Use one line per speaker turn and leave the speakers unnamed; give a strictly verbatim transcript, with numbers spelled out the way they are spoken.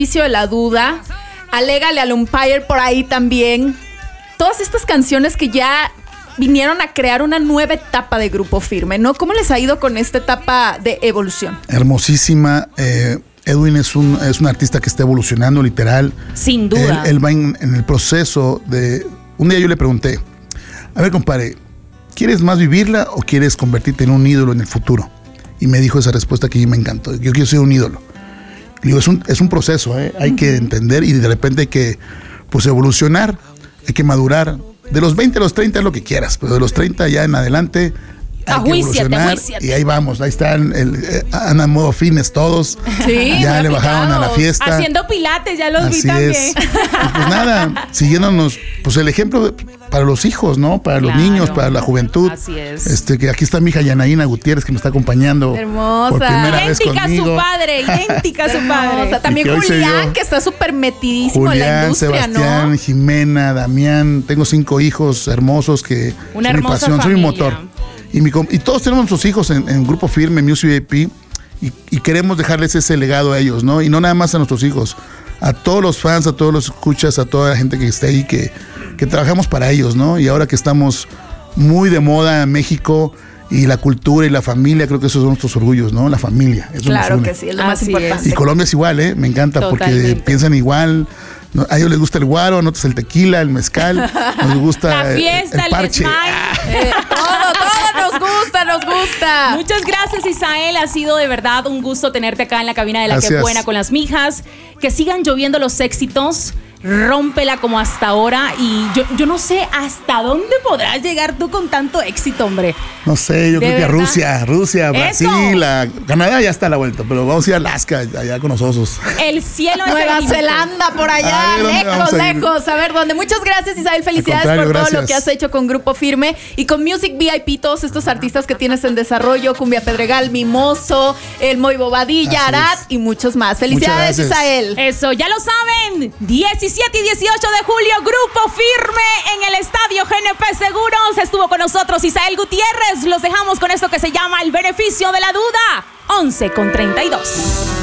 beneficio de la duda, alégale al umpire por ahí también. Todas estas canciones que ya vinieron a crear una nueva etapa de Grupo Firme, ¿no? ¿Cómo les ha ido con esta etapa de evolución?
Hermosísima. Eh, Edwin es un, es un artista que está evolucionando, literal.
Sin duda.
Él, él va en, en el proceso de... Un día yo le pregunté, a ver, compadre, ¿quieres más vivirla o quieres convertirte en un ídolo en el futuro? Y me dijo esa respuesta que a mí me encantó. Yo quiero ser un ídolo. Y digo, es un, es un proceso, ¿eh? Hay uh-huh. que entender y de repente hay que pues, evolucionar, hay que madurar. De los veinte a los treinta es lo que quieras, pero de los treinta ya en adelante hay
ajuíciate,
que evolucionar.
ajuíciate.
Y ahí vamos, ahí están, el, eh, andan en modo fitness todos.
Sí,
ya le bajaron a la fiesta.
Haciendo pilates, ya los
Así
vi también.
Es. Pues nada, siguiéndonos, pues el ejemplo para los hijos, ¿no? Para
Claro.
los niños, para la juventud.
Así es.
Este, que aquí está mi hija Yanaína Gutiérrez, que me está acompañando.
Hermosa.
Por primera vez
Idéntica a su
conmigo.
padre, idéntica a su padre.
O sea, también
Y que hoy se
Julián,
dio.
que está súper metidísimo
Julián,
en la industria,
Sebastián,
¿no?
Jimena, Damián. Tengo cinco hijos hermosos que
Una
son mi
hermosa
pasión, soy mi
familia.
motor. Y, mi, y todos tenemos nuestros hijos en, en Grupo Firme, Music V I P, y, y queremos dejarles ese legado a ellos, ¿no? Y no nada más a nuestros hijos, a todos los fans, a todos los escuchas, a toda la gente que esté ahí, que, que trabajamos para ellos, ¿no? Y ahora que estamos muy de moda en México y la cultura y la familia, creo que esos son nuestros orgullos, ¿no? La familia. Eso
Claro
nos une.
que sí, es lo más
Así
importante.
Y Colombia es igual, ¿eh? Me encanta
Totalmente.
porque piensan igual. ¿No? A ellos les gusta el guaro, a nosotros el tequila, el mezcal, nos gusta
La fiesta,
el,
el
parche.
desmayo.
Eh, todo, todo nos gusta, nos gusta.
Muchas gracias, Isael. Ha sido de verdad un gusto tenerte acá en la cabina de La
Gracias.
Que Buena con las mijas. Que sigan lloviendo los éxitos. Rómpela como hasta ahora. Y yo, yo no sé hasta dónde podrás llegar tú con tanto éxito, hombre.
No sé, yo
¿De
creo que a
verdad?
Rusia, Rusia,
¡Eso!
Brasil, a Canadá ya está a la vuelta, pero vamos a ir a Alaska, allá con los osos.
El cielo es
Nueva
el límite.
Zelanda, por allá,
Ay, ¿dónde
lejos,
vamos a ir?
lejos. A ver, ¿dónde? Muchas gracias, Isael. Felicidades
Al
por
contrario,
todo lo
gracias.
que has hecho con Grupo Firme y con Music V I P, todos estos artistas que tienes en desarrollo, Cumbia Pedregal, Mimoso, El Moy Bobadilla,
Así
Arat
es.
y muchos más. Felicidades,
Muchas gracias.
Isael.
Eso, ya lo saben. diecisiete y dieciocho de julio, Grupo Firme en el Estadio G N P Seguros. Estuvo con nosotros Isael Gutiérrez. Los dejamos con esto que se llama El Beneficio de la Duda. once con treinta y dos.